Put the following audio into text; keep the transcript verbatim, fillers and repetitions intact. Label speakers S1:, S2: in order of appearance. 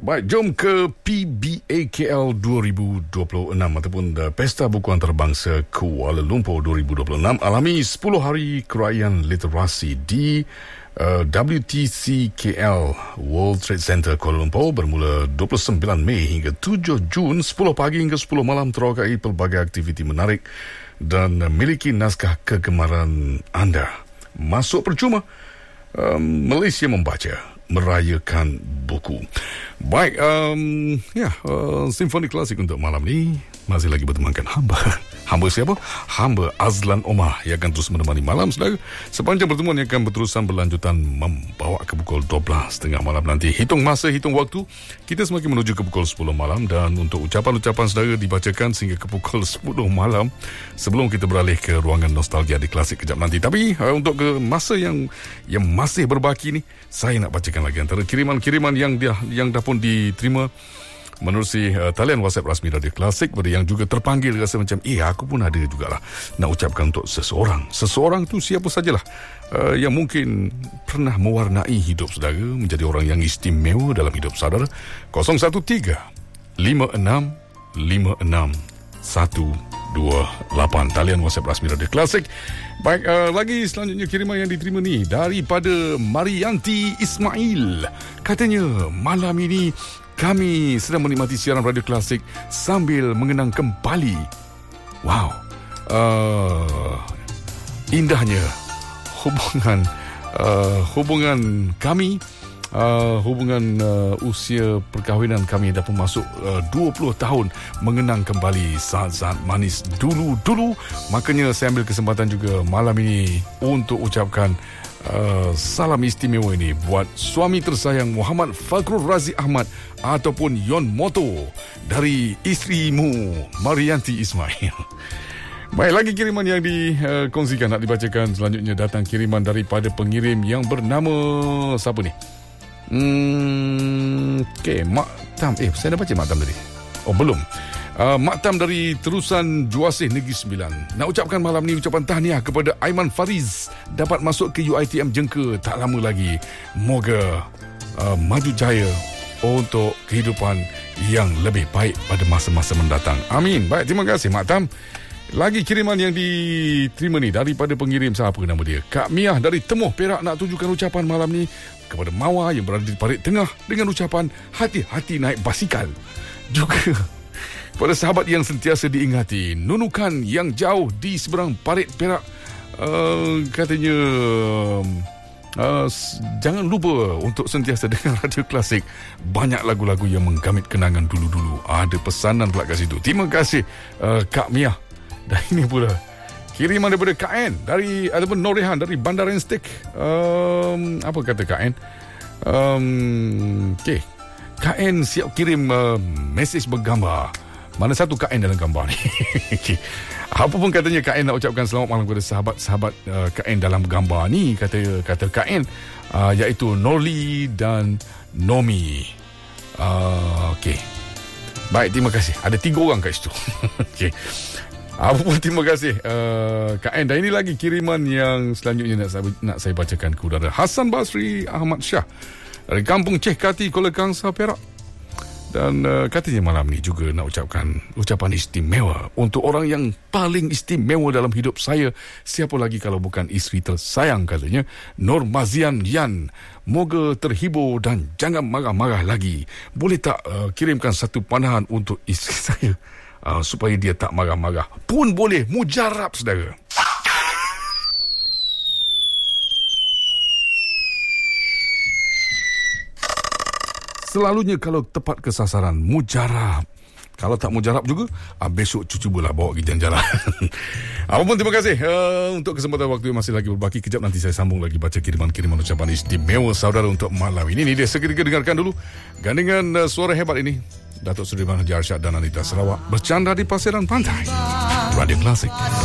S1: Baik, jom ke P B A K L dua ribu dua puluh enam ataupun uh, Pesta Buku Antarabangsa Kuala Lumpur dua ribu dua puluh enam alami sepuluh hari kerajaan literasi di uh, W T C K L World Trade Center Kuala Lumpur bermula dua puluh sembilan Mei hingga tujuh Jun sepuluh pagi hingga sepuluh malam. Terokai pelbagai aktiviti menarik dan uh, miliki naskah kegemaran anda. Masuk percuma. uh, Malaysia Membaca merayakan buku. Baik, um, ya, uh, Simfoni Klasik untuk malam ni masih lagi bertemankan hamba. Hamba siapa? Hamba Azlan Omar yang akan terus menemani malam, saudara. Sepanjang pertemuan yang akan berterusan berlanjutan membawa ke pukul dua belas tengah malam nanti. Hitung masa, hitung waktu, kita semakin menuju ke pukul sepuluh malam dan untuk ucapan-ucapan saudara dibacakan sehingga ke pukul sepuluh malam sebelum kita beralih ke ruangan nostalgia di Klasik kejap nanti. Tapi uh, untuk ke masa yang yang masih berbaki ni, saya nak bacakan lagi antara kiriman-kiriman yang dia yang dah pun diterima menerusi uh, talian WhatsApp rasmi Radio Klasik. Pada yang juga terpanggil rasa macam eh aku pun ada jugalah nak ucapkan untuk seseorang. Seseorang tu siapa sajalah uh, yang mungkin pernah mewarnai hidup saudara menjadi orang yang istimewa dalam hidup saudara. kosong satu tiga lima enam lima enam satu dua lapan talian WhatsApp rasmi Radio Klasik. Baik, uh, lagi selanjutnya kiriman yang diterima ni daripada Marianti Ismail. Katanya malam ini kami sedang menikmati siaran Radio Klasik sambil mengenang kembali. Wow, uh, indahnya hubungan uh, hubungan kami. Uh, hubungan uh, usia perkahwinan kami dah pun masuk uh, dua puluh tahun, mengenang kembali saat-saat manis dulu-dulu. Makanya saya ambil kesempatan juga malam ini untuk ucapkan uh, salam istimewa ini buat suami tersayang Muhammad Fakrul Razi Ahmad ataupun Yon Moto dari isterimu Marianti Ismail. Baik, lagi kiriman yang dikongsikan nak dibacakan selanjutnya datang kiriman daripada pengirim yang bernama siapa ni? Hmm, okay, Mak Tam. Eh, saya dah baca Mak Tam tadi. Oh, belum. Uh, Mak Tam dari Terusan Juasih Negeri Sembilan. Nak ucapkan malam ni ucapan tahniah kepada Aiman Fariz dapat masuk ke U I T M Jengka tak lama lagi. Moga uh, maju jaya untuk kehidupan yang lebih baik pada masa-masa mendatang. Amin. Baik, terima kasih Mak Tam. Lagi kiriman yang diterima ni daripada pengirim, siapa nama dia? Kak Miah dari Temuh Perak nak tunjukkan ucapan malam ni kepada Mawar yang berada di parit tengah dengan ucapan hati-hati naik basikal. Juga pada sahabat yang sentiasa diingati, nunukan yang jauh di seberang parit Perak, uh, katanya uh, jangan lupa untuk sentiasa dengar Radio Klasik. Banyak lagu-lagu yang menggamit kenangan dulu-dulu. Ada pesanan pula kat situ. Terima kasih uh, Kak Miah. Dan ini pula kiriman daripada K N dari ataupun Norehan dari Bandaran Steak. Um, apa kata K N? Um, okay. K N siap kirim uh, mesej bergambar. Mana satu K N dalam gambar ni? Okay. Apa pun katanya K N nak ucapkan selamat malam kepada sahabat-sahabat uh, K N dalam gambar ni. Kata kata K N uh, iaitu Norli dan Nomi. Uh, okay. Baik, terima kasih. Ada tiga orang kat situ. Okay. Apa pun terima kasih uh, Kak N. Dan ini lagi kiriman yang selanjutnya nak saya, nak saya bacakan ke udara. Hasan Basri Ahmad Shah dari Kampung Ceh Kati, Kuala Kangsar, Perak. Dan uh, katanya malam ni juga nak ucapkan ucapan istimewa untuk orang yang paling istimewa dalam hidup saya. Siapa lagi kalau bukan isteri tersayang, katanya Nur Mazian Yan. Moga terhibur dan jangan marah-marah lagi. Boleh tak uh, kirimkan satu panahan untuk isteri saya? Uh, supaya dia tak marah-marah pun boleh. Mujarab, saudara. Selalunya kalau tepat ke sasaran, mujarab. Kalau tak mujarab juga, uh, besok cucu bola bawa pergi jalan-jalan. Apapun, terima kasih uh, untuk kesempatan waktu yang masih lagi berbaki. Kejap nanti saya sambung lagi baca kiriman-kiriman ucapan istimewa saudara untuk malam ini. Ini dia, seketika dengarkan dulu gandingan uh, suara hebat ini. Datuk Seri Haji Arsyad dan Anita Sarawak bercanda di Pasiran Pantai. Radio Klasik.